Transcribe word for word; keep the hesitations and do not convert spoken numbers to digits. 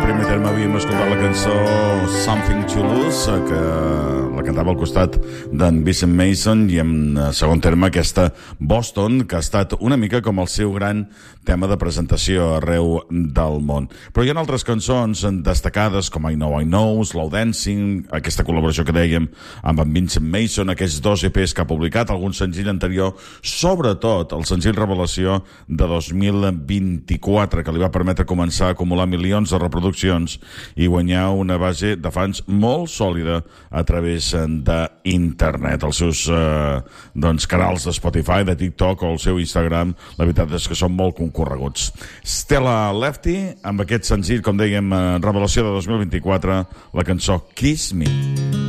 primer terme havíem escoltat la cançó Something to Lose, que la cantava al costat d'en Vincent Mason, i en segon terme aquesta Boston, que ha estat una mica com el seu gran tema de presentació arreu del món. Però hi ha altres cançons destacades com I Know I Know, Slow Dancing, aquesta col·laboració que dèiem amb en Vincent Mason, aquests dos E Pes que ha publicat, algun senzill anterior, sobretot el senzill revelació de dos mil vint-i-quatre, que li va permetre començar a acumular milions de reproduccions i guanyar una base de fans molt sòlida a través d'internet. Els seus eh, doncs, canals de Spotify, de TikTok o el seu Instagram, la veritat és que són molt concorreguts. Stella Lefty, amb aquest senzill, com dèiem, eh, revelació de dos mil vint-i-quatre, la cançó Kiss Me.